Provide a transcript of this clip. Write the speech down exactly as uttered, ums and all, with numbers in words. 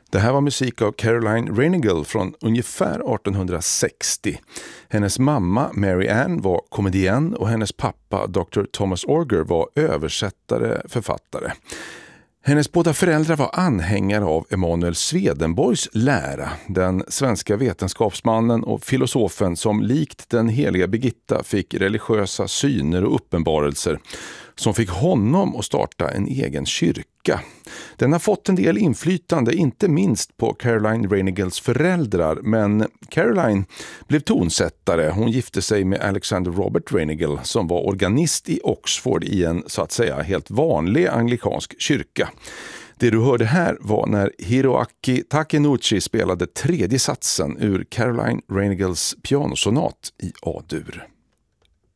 Det här var musik av Caroline Renegal från ungefär arton sextio. Hennes mamma Mary Ann var komedienn och hennes pappa doktor Thomas Orger var översättare, författare. Hennes båda föräldrar var anhängare av Emanuel Swedenborgs lära, den svenska vetenskapsmannen och filosofen som likt den heliga Birgitta fick religiösa syner och uppenbarelser som fick honom att starta en egen kyrka. Den har fått en del inflytande, inte minst på Caroline Renegals föräldrar, men Caroline blev tonsättare. Hon gifte sig med Alexander Robert Renegal som var organist i Oxford i en så att säga helt vanlig anglikansk kyrka. Det du hörde här var när Hiroaki Takenouchi spelade tredje satsen ur Caroline Renegals pianosonat i A-dur.